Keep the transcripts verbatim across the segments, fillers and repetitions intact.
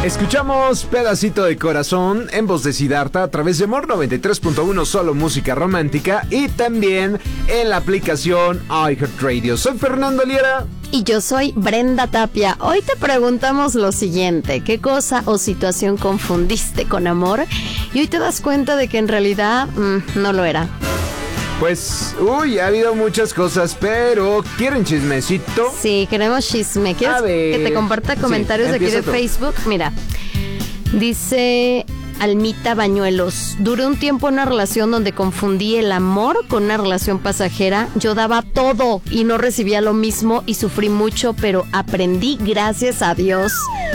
Escuchamos Pedacito de Corazón en voz de Siddhartha a través de Amor noventa y tres punto uno, solo música romántica, y también en la aplicación iHeartRadio. Soy Fernando Liera. Y yo soy Brenda Tapia. Hoy te preguntamos lo siguiente: ¿qué cosa o situación confundiste con amor? Y hoy te das cuenta de que en realidad mmm, no lo era. Pues, uy, ha habido muchas cosas, pero ¿quieren chismecito? Sí, queremos chisme. ¿Quieres que te comparta comentarios sí, de aquí de tú. Facebook? Mira, dice Almita Bañuelos: duré un tiempo en una relación donde confundí el amor con una relación pasajera. Yo daba todo y no recibía lo mismo y sufrí mucho, pero aprendí, gracias a Dios.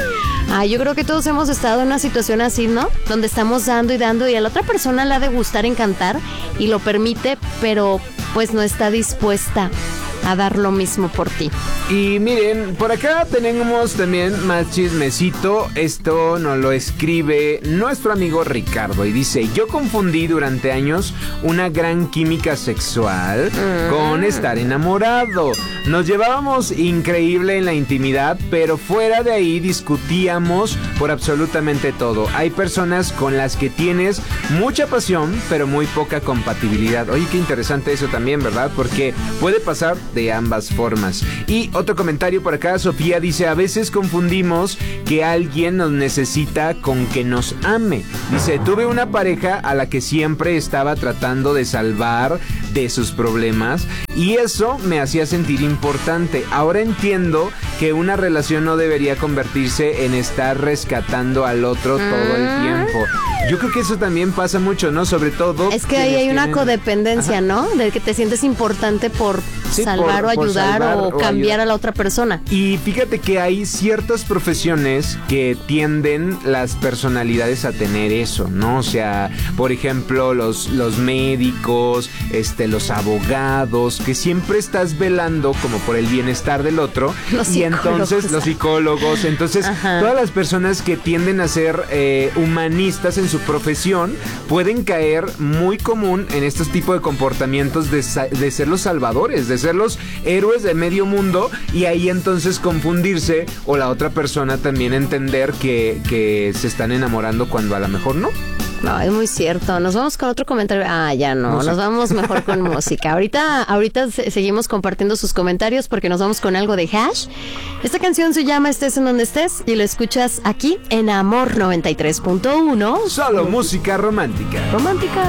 Ah, yo creo que todos hemos estado en una situación así, ¿no? Donde estamos dando y dando y a la otra persona le ha de gustar encantar y lo permite, pero pues no está dispuesta a dar lo mismo por ti. Y miren, por acá tenemos también más chismecito. Esto nos lo escribe nuestro amigo Ricardo y dice: yo confundí durante años una gran química sexual mm. con estar enamorado. Nos llevábamos increíble en la intimidad, pero fuera de ahí discutíamos por absolutamente todo. Hay personas con las que tienes mucha pasión, pero muy poca compatibilidad. Oye, qué interesante eso también, ¿verdad? Porque puede pasar de ambas formas. Y otro comentario por acá, Sofía dice: a veces confundimos que alguien nos necesita con que nos ame. Dice: tuve una pareja a la que siempre estaba tratando de salvar de sus problemas y eso me hacía sentir importante. Ahora entiendo que una relación no debería convertirse en estar rescatando al otro mm. todo el tiempo. Yo creo que eso también pasa mucho, ¿no? Sobre todo... Es que ahí hay una tienen... codependencia, Ajá. ¿no? De que te sientes importante por sí, salvar por, o ayudar salvar o, o cambiar ayudar. a la otra persona. Y fíjate que hay ciertas profesiones que tienden las personalidades a tener eso, ¿no? O sea, por ejemplo, los, los médicos, este, los abogados, que siempre estás velando como por el bienestar del otro. Los y entonces los psicólogos, entonces Ajá. todas las personas que tienden a ser eh, humanistas en su profesión pueden caer muy común en estos tipos de comportamientos de, de ser los salvadores, de ser los héroes de medio mundo, y ahí entonces confundirse o la otra persona también entender que, que se están enamorando cuando a lo mejor no. No, es muy cierto. Nos vamos con otro comentario. Ah, ya no. Música. Nos vamos mejor con música. Ahorita, ahorita seguimos compartiendo sus comentarios porque nos vamos con algo de Hash. Esta canción se llama Estés en donde estés y lo escuchas aquí en Amor noventa y tres punto uno. Solo música romántica. Romántica.